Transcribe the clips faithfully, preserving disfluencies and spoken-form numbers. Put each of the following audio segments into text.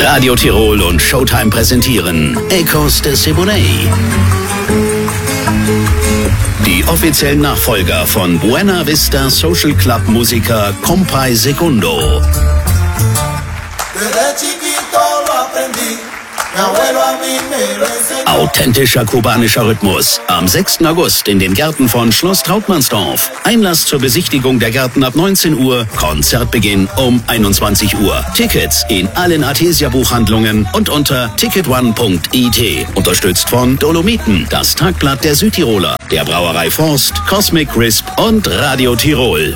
Radio Tirol und Showtime präsentieren Ecos de Siboney. Die offiziellen Nachfolger von Buena Vista Social Club Musiker Compay Segundo. Authentischer kubanischer Rhythmus. Am sechsten August in den Gärten von Schloss Trautmannsdorf. Einlass zur Besichtigung der Gärten ab neunzehn Uhr, Konzertbeginn um einundzwanzig Uhr. Tickets in allen Artesia-Buchhandlungen und unter ticket one punkt I T. Unterstützt von Dolomiten, das Tagblatt der Südtiroler, der Brauerei Forst, Cosmic Crisp und Radio Tirol.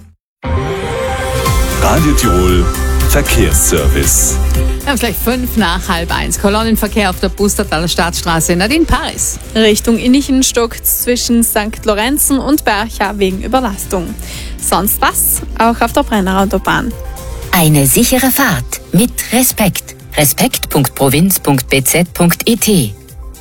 Radio Tirol Verkehrsservice. Wir haben gleich fünf nach halb eins. Kolonnenverkehr auf der Pustertaler Staatsstraße. Nadine Paris. Richtung Innichen stockt zwischen Sankt Lorenzen und Bercha wegen Überlastung. Sonst was? Auch auf der Brennerautobahn. Eine sichere Fahrt mit Respekt. respekt punkt provinz punkt b z punkt I T.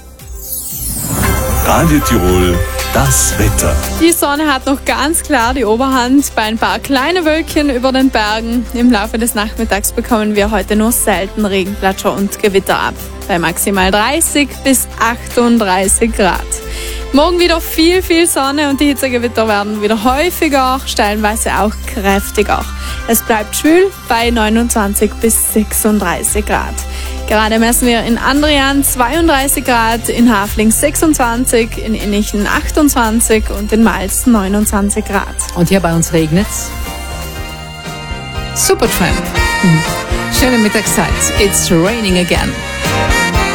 Radio Tirol, das Wetter. Die Sonne hat noch ganz klar die Oberhand bei ein paar kleine Wölkchen über den Bergen. Im Laufe des Nachmittags bekommen wir heute nur selten Regenplatscher und Gewitter ab. Bei maximal dreißig bis achtunddreißig Grad. Morgen wieder viel, viel Sonne und die Hitzegewitter werden wieder häufiger, stellenweise auch kräftiger. Es bleibt schwül bei neunundzwanzig bis sechsunddreißig Grad. Gerade messen wir in Andrian zweiunddreißig Grad, in Hafling sechsundzwanzig, in Innichen achtundzwanzig und in Mals neunundzwanzig Grad. Und hier bei uns regnet's. Supertramp. Hm. Schöne Mittagszeit. It's raining again.